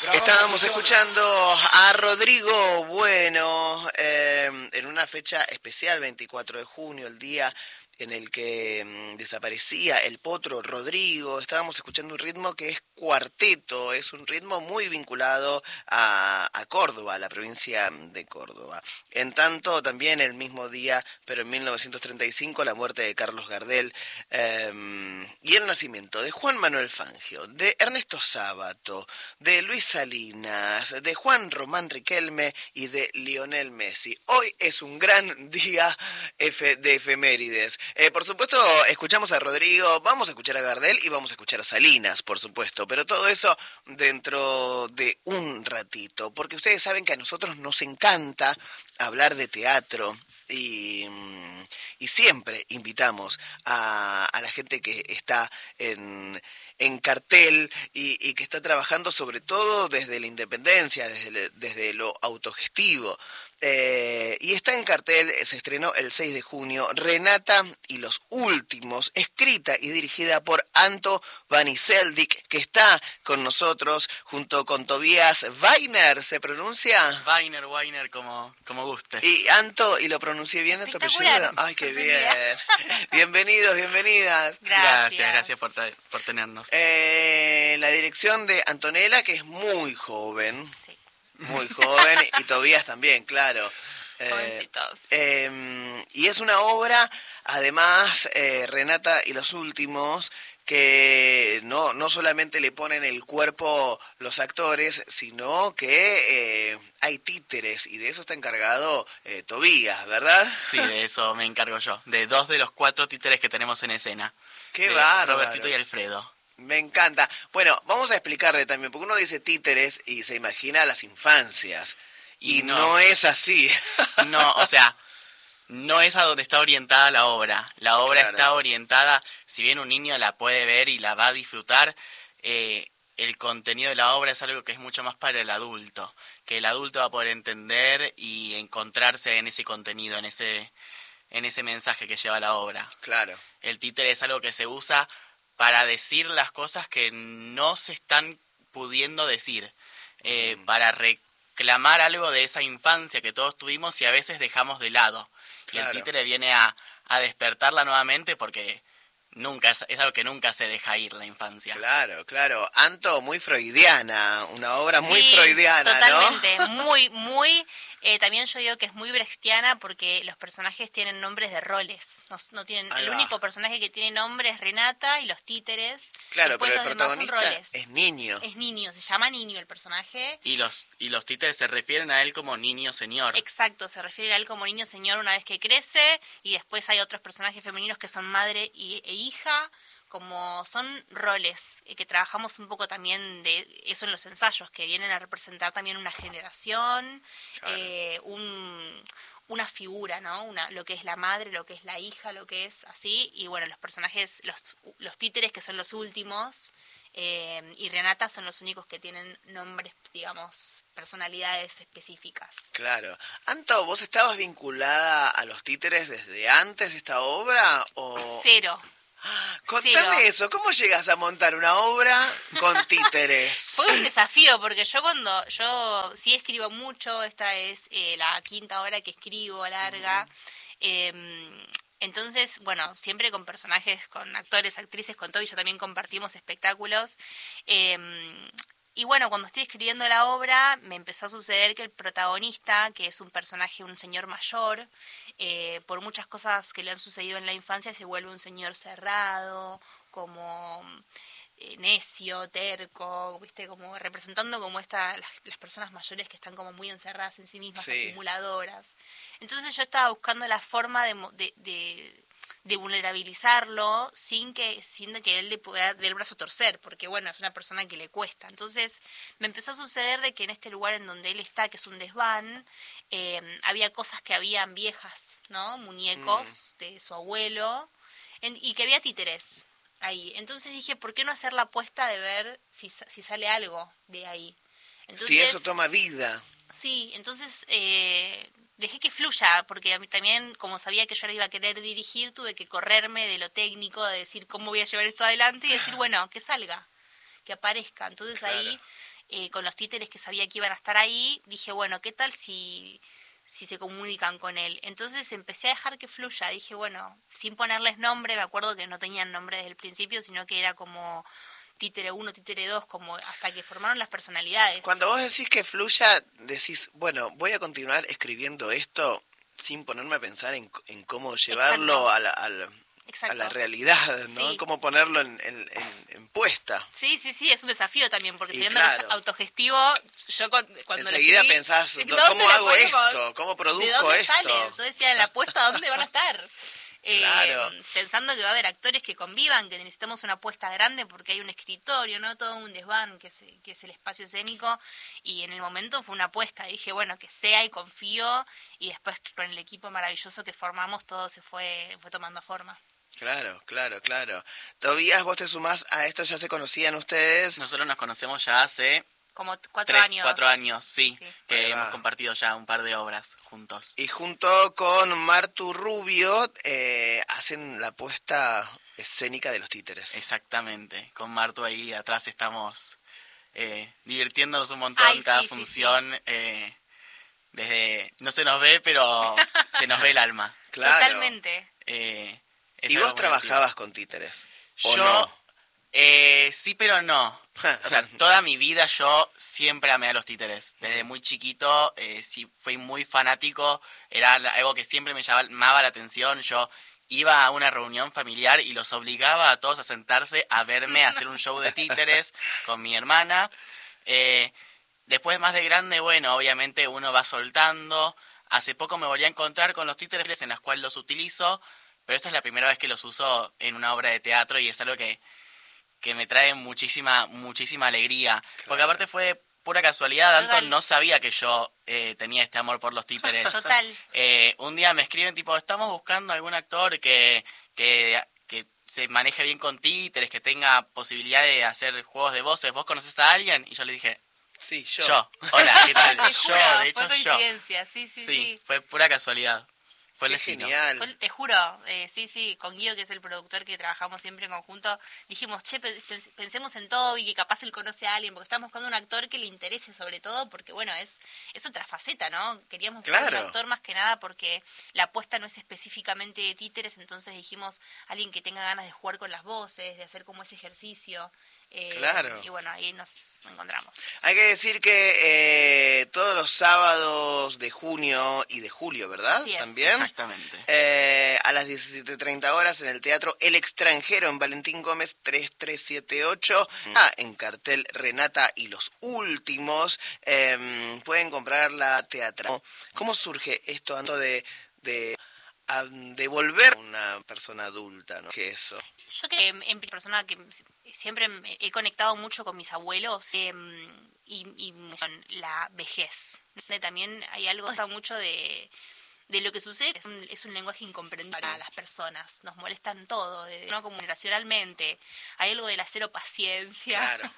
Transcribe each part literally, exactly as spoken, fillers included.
Estábamos escuchando a Rodrigo Bueno eh, en una fecha especial, veinticuatro de junio, el día en el que mm, desaparecía el potro Rodrigo. Estábamos escuchando un ritmo que es cuarteto, es un ritmo muy vinculado a, a Córdoba, a la provincia de Córdoba. En tanto, también el mismo día, pero en mil novecientos treinta y cinco, la muerte de Carlos Gardel eh, y el nacimiento de Juan Manuel Fangio, de Ernesto Sábato, de Luis Salinas, de Juan Román Riquelme y de Lionel Messi. Hoy es un gran día F de efemérides. Eh, por supuesto, escuchamos a Rodrigo, vamos a escuchar a Gardel y vamos a escuchar a Salinas, por supuesto, pero todo eso dentro de un ratito, porque ustedes saben que a nosotros nos encanta hablar de teatro y, y siempre invitamos a, a la gente que está en... en cartel y, y que está trabajando sobre todo desde la independencia, desde, desde lo autogestivo. Eh, y está en cartel, se estrenó el seis de junio, Renata y los últimos, escrita y dirigida por Anto Vaniseldik, que está con nosotros junto con Tobías Weiner, ¿se pronuncia? Weiner, Weiner, como, como guste. Y Anto, ¿y lo pronuncié bien tu apellido? Ay, qué bien. Bienvenidos, bienvenidas. Gracias, gracias, gracias por, tra- por tenernos. Eh, la dirección de Antonella, que es muy joven. Sí. Muy joven, y Tobías también, claro. Eh, eh, y es una obra, además, eh, Renata y los últimos, que no, no solamente le ponen el cuerpo los actores, sino que eh, hay títeres, y de eso está encargado eh, Tobías, ¿verdad? Sí, de eso me encargo yo, de dos de los cuatro títeres que tenemos en escena. ¡Qué bárbaro! Robertito y Alfredo. Me encanta. Bueno, vamos a explicarle también, porque uno dice títeres y se imagina las infancias. Y, y no. no es así. No, o sea, no es a donde está orientada la obra. La obra claro. está orientada, si bien un niño la puede ver y la va a disfrutar, eh, el contenido de la obra es algo que es mucho más para el adulto. Que el adulto va a poder entender y encontrarse en ese contenido, en ese, en ese mensaje que lleva la obra. Claro. El títere es algo que se usa para decir las cosas que no se están pudiendo decir, eh, mm. para reclamar algo de esa infancia que todos tuvimos y a veces dejamos de lado. Claro. Y el títere viene a, a despertarla nuevamente porque nunca es, es algo que nunca se deja ir, la infancia. Claro, claro. Anto, muy freudiana, una obra muy sí, freudiana, totalmente, ¿no? muy, muy... Eh, también yo digo que es muy brechtiana porque los personajes tienen nombres de roles. No, no tienen, el único personaje que tiene nombre es Renata y los títeres. Claro, después pero el protagonista es niño. Es niño, se llama niño el personaje. Y los y los títeres se refieren a él como niño señor. Exacto, se refieren a él como niño señor una vez que crece. Y después hay otros personajes femeninos que son madre y, e hija. Como son roles eh, que trabajamos un poco también de eso en los ensayos, que vienen a representar también una generación, claro. eh, un, una figura, ¿no? Una, lo que es la madre, lo que es la hija, lo que es así, y bueno, los personajes, los, los títeres que son los últimos, eh, y Renata son los únicos que tienen nombres, digamos, personalidades específicas. Claro. Anto, ¿vos estabas vinculada a los títeres desde antes de esta obra? O... Cero. Contame Cero. eso, ¿cómo llegas a montar una obra con títeres? Fue un desafío, porque yo cuando, yo sí escribo mucho, esta es eh, la quinta obra que escribo larga, uh-huh. eh, entonces, bueno, siempre con personajes, con actores, actrices, con todo, y ya también compartimos espectáculos, eh, y bueno, cuando estoy escribiendo la obra, me empezó a suceder que el protagonista, que es un personaje, un señor mayor, eh, por muchas cosas que le han sucedido en la infancia, se vuelve un señor cerrado, como eh, necio, terco, viste, como representando como esta, las, las personas mayores que están como muy encerradas en sí mismas, sí. acumuladoras. Entonces yo estaba buscando la forma de... de, de de vulnerabilizarlo sin que sin que él le pueda dar el brazo a torcer, porque bueno, es una persona que le cuesta. Entonces me empezó a suceder de que en este lugar en donde él está, que es un desván, eh, había cosas que habían viejas, ¿no? Muñecos mm. de su abuelo, en, y que había títeres ahí. Entonces dije, ¿por qué no hacer la apuesta de ver si, si sale algo de ahí? Entonces, si eso toma vida. Sí, entonces... Eh, dejé que fluya, porque a mí también, como sabía que yo la iba a querer dirigir, tuve que correrme de lo técnico, de decir cómo voy a llevar esto adelante y decir, bueno, que salga, que aparezca. Entonces claro. ahí eh, con los títeres que sabía que iban a estar ahí, dije, bueno, ¿qué tal si, si se comunican con él? Entonces empecé a dejar que fluya, dije, bueno, sin ponerles nombre, me acuerdo que no tenían nombre desde el principio, sino que era como títere uno, títere dos, como hasta que formaron las personalidades. Cuando vos decís que fluya, decís, bueno, voy a continuar escribiendo esto sin ponerme a pensar en, en cómo llevarlo a la, a, la, a la realidad, ¿no? Sí. Cómo ponerlo en, en, en, en puesta. Sí, sí, sí, es un desafío también, porque Y siendo claro. autogestivo, yo cuando enseguida lo escribí, pensás, ¿dónde ¿cómo lo hago ponemos? esto? ¿Cómo produzco ¿De dónde esto? salen? Yo decía, en la puesta, ¿dónde van a estar? Claro. Eh, pensando que va a haber actores que convivan, que necesitamos una apuesta grande porque hay un escritorio, ¿no? Todo un desván que es, que es el espacio escénico, y en el momento fue una apuesta. Dije, bueno, que sea, y confío, y después con el equipo maravilloso que formamos todo se fue, fue tomando forma. Claro, claro, claro. Tobías, vos te sumás a esto, ¿ya se conocían ustedes? Nosotros nos conocemos ya hace Como cuatro tres, años. cuatro años, sí, Sí, sí. que hemos compartido ya un par de obras juntos. Y junto con Martu Rubio eh, hacen la puesta escénica de los títeres. Exactamente, con Martu ahí atrás estamos eh, divirtiéndonos un montón. Ay, cada sí, sí, función. Sí. Eh, desde no se nos ve, pero se nos ve el alma. Claro. Totalmente. Eh, ¿Y vos trabajabas con títeres? ¿O yo, no? eh, sí, pero no. O sea, toda mi vida yo siempre amé a los títeres. Desde muy chiquito, eh, sí, fui muy fanático. Era algo que siempre me llamaba la atención. Yo iba a una reunión familiar y los obligaba a todos a sentarse a verme hacer un show de títeres con mi hermana. Eh, después, más de grande, bueno, obviamente uno va soltando. Hace poco me volví a encontrar con los títeres en las cuales los utilizo, pero esta es la primera vez que los uso en una obra de teatro y es algo que, que me trae muchísima, muchísima alegría. Claro. Porque aparte fue pura casualidad, Anton Total. no sabía que yo eh, tenía este amor por los títeres. Total. Eh, un día me escriben tipo, estamos buscando algún actor que, que, que se maneje bien con títeres, que tenga posibilidad de hacer juegos de voces. ¿Vos conoces a alguien? Y yo le dije, sí, yo. Yo. Hola, ¿qué tal? Te yo, juro, de hecho, fue yo. coincidencia, sí, sí, sí. Sí, fue pura casualidad. Fue el Qué destino. Genial. Fue, te juro, eh, sí, sí, con Guido, que es el productor que trabajamos siempre en conjunto, dijimos, che, pensemos en Toby, que capaz él conoce a alguien, porque estamos buscando un actor que le interese sobre todo, porque bueno, es es otra faceta, ¿no? Queríamos buscar Claro. un actor más que nada porque la apuesta no es específicamente de títeres, entonces dijimos, alguien que tenga ganas de jugar con las voces, de hacer como ese ejercicio. Eh, Claro. Y bueno, ahí nos encontramos. Hay que decir que eh, todos los sábados de junio y de julio, ¿verdad? Así es. También. Exactamente. Eh, a las diecisiete treinta horas en el Teatro El Extranjero en Valentín Gómez tres tres siete ocho. Mm. Ah, en cartel Renata y los Últimos. Eh, pueden comprar la teatral. ¿Cómo surge esto Anto, de... de a devolver a una persona adulta, ¿no? ¿Qué es eso? Yo creo que en persona que siempre he conectado mucho con mis abuelos eh, y, y con la vejez. También hay algo está mucho de, de lo que sucede. Es un, es un lenguaje incomprendible para las personas. Nos molestan todo, de, no como generacionalmente. Hay algo de la cero paciencia. Claro.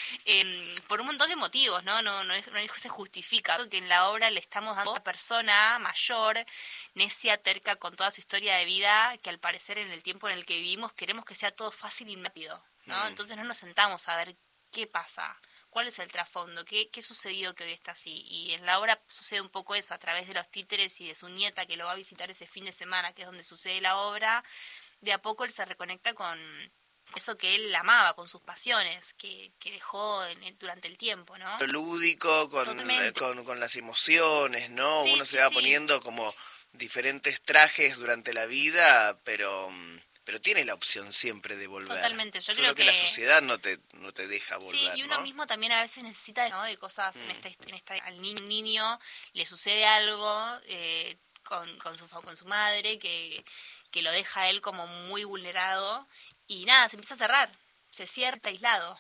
eh, por un montón de motivos, ¿no? No, no, es, no se justifica que en la obra le estamos dando a una persona mayor, necia, terca, con toda su historia de vida, que al parecer en el tiempo en el que vivimos queremos que sea todo fácil y rápido, ¿no? Mm. Entonces no nos sentamos a ver qué pasa, cuál es el trasfondo, qué, qué sucedió que hoy está así. Y en la obra sucede un poco eso, a través de los títeres y de su nieta que lo va a visitar ese fin de semana, que es donde sucede la obra. De a poco él se reconecta con eso que él amaba, con sus pasiones, que, que dejó en, durante el tiempo, ¿no? Lo lúdico, con, eh, con, con las emociones, ¿no? Sí, Uno sí, se va sí. poniendo como diferentes trajes durante la vida, pero pero tiene la opción siempre de volver. Totalmente, yo Solo creo que, que la sociedad no te no te deja volver, sí, y uno ¿no? mismo también a veces necesita, ¿no?, de cosas, mm. en esta, en esta al niño, niño le sucede algo eh, con, con, su, con su madre que, que lo deja a él como muy vulnerado y nada, se empieza a cerrar, se cierra, está aislado.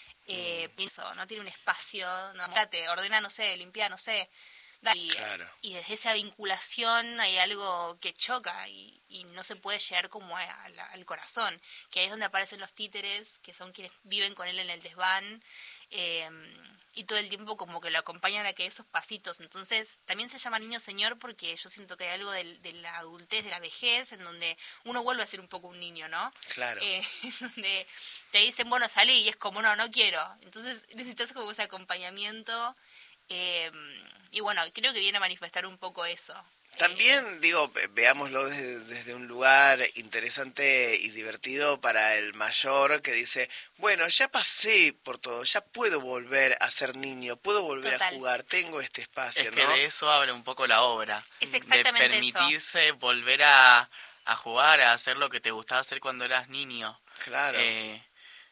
Eh, mm. Pienso, no tiene un espacio, no, fíjate, ordena, no sé, limpia, no sé. Y, claro. y desde esa vinculación hay algo que choca y, y no se puede llegar como a, a la, al corazón, que ahí es donde aparecen los títeres, que son quienes viven con él en el desván, Eh, y todo el tiempo como que lo acompañan a que esos pasitos. Entonces, también se llama niño señor porque yo siento que hay algo de, de la adultez, de la vejez, en donde uno vuelve a ser un poco un niño, ¿no? Claro. Eh, donde te dicen, bueno, salí, y es como, no, no quiero. Entonces, necesitas como ese acompañamiento. Eh, y bueno, creo que viene a manifestar un poco eso. También, digo, veámoslo desde, desde un lugar interesante y divertido para el mayor que dice, bueno, ya pasé por todo, ya puedo volver a ser niño, puedo volver Total. a jugar, tengo este espacio, Es que ¿no? de eso habla un poco la obra. Es exactamente de permitirse eso. volver a, a jugar, a hacer lo que te gustaba hacer cuando eras niño. Claro. Eh,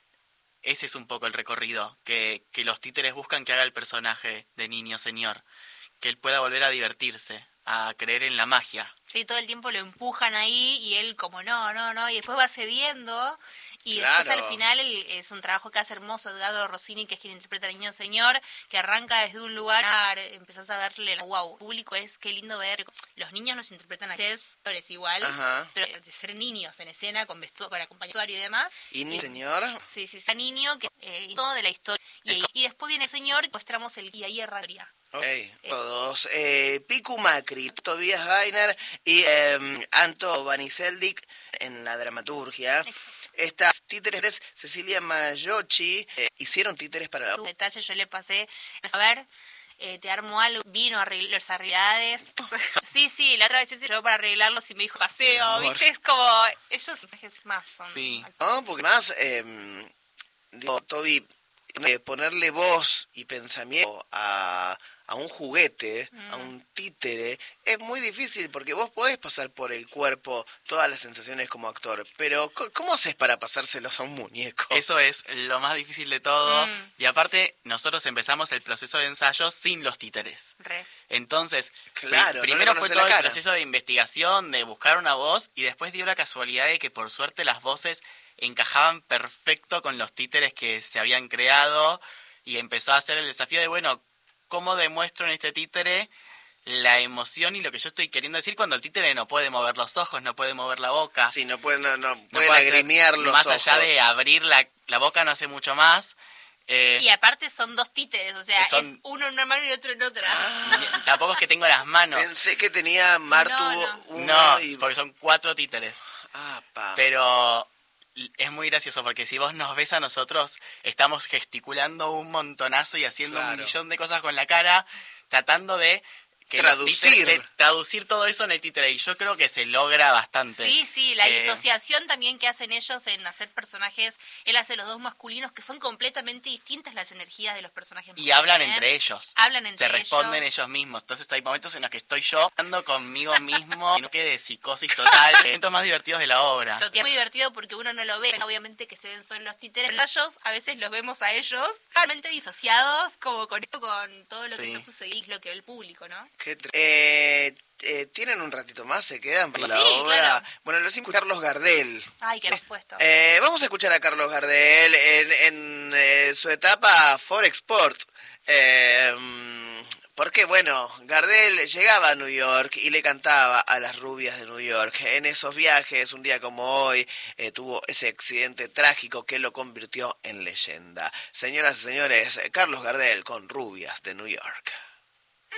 ese es un poco el recorrido que, que los títeres buscan que haga el personaje de niño señor. Que él pueda volver a divertirse, a creer en la magia. Sí, todo el tiempo lo empujan ahí y él como no, no, no, y después va cediendo y Claro. después al final el- es un trabajo que hace hermoso Edgardo Rossini, que es quien interpreta al niño señor, que arranca desde un lugar, empezás a verle, wow, público es, qué lindo ver, los niños los interpretan a ustedes, es igual, Ajá. pero de ser niños en escena, con vestuario, con acompañamiento y demás. ¿Y ni señor? Sí, sí, está niño, que eh, y todo de la historia. Y, y después viene el señor y mostramos el y ahí erraría. Ok, todos. Eh, Piku Macri, Tobias Gainer y eh, Anto Vaniseldik en la dramaturgia. Exacto. Estas títeres, Cecilia Mayochi, eh, hicieron títeres para la... Tu detalle yo le pasé, a ver, eh, te armo algo, vino a arreglar las habilidades. Sí, sí, la otra vez se llevó para arreglarlos y me dijo paseo, Amor. ¿viste? Es como, ellos es más son. Sí. No, porque más, eh, digo, Toby, eh, ponerle voz y pensamiento a, a un juguete, Mm. a un títere, es muy difícil porque vos podés pasar por el cuerpo todas las sensaciones como actor, pero co- ¿cómo haces para pasárselos a un muñeco? Eso es lo más difícil de todo. Mm. Y aparte, nosotros empezamos el proceso de ensayo sin los títeres. Re. Entonces, Claro, pri- no primero le fue conocés todo la el cara. proceso de investigación, de buscar una voz, y después dio la casualidad de que por suerte las voces encajaban perfecto con los títeres que se habían creado, y empezó a hacer el desafío de, bueno, ¿cómo demuestro en este títere la emoción y lo que yo estoy queriendo decir cuando el títere no puede mover los ojos, no puede mover la boca? Sí, no pueden, no, no No pueden puede hacer- lagrimear los más ojos. allá de abrir la, la boca no hace mucho más. Eh, Y aparte son dos títeres, o sea, Son- es uno en una mano y otro en otra. Ah, Tampoco es que tengo las manos. pensé que tenía Martu No, no. uno No, y... porque son cuatro títeres. Ah, pa. Pero es muy gracioso porque si vos nos ves a nosotros, estamos gesticulando un montonazo y haciendo un Claro. millón de cosas con la cara, tratando de que los Traducir. títeres- de traducir todo eso en el títere. Y yo creo que se logra bastante. Sí, sí, la Eh, disociación también que hacen ellos en hacer personajes, él hace los dos masculinos, que son completamente distintas las energías de los personajes Y hablan masculinos, ¿eh? entre ellos. Hablan entre Se responden ellos. ellos mismos. Entonces hay momentos en los que estoy yo hablando conmigo mismo y no quede psicosis total. Los momentos más divertidos de la obra. Es muy divertido porque uno no lo ve, obviamente que se ven solo los títeres, pero ellos a veces los vemos a ellos realmente disociados, como con, con todo lo Sí. que está sucediendo, lo que ve el público, ¿no? Qué tre- eh, eh, ¿Tienen un ratito más? ¿Se quedan por Sí, la obra? claro. Bueno, los cinco Carlos Gardel. Ay, qué respuesta. Eh, vamos a escuchar a Carlos Gardel en, en eh, su etapa Forexport. Eh, mm, porque, bueno, Gardel llegaba a New York y le cantaba a las rubias de New York. En esos viajes, un día como hoy, eh, tuvo ese accidente trágico que lo convirtió en leyenda. Señoras y señores, Carlos Gardel con Rubias de New York.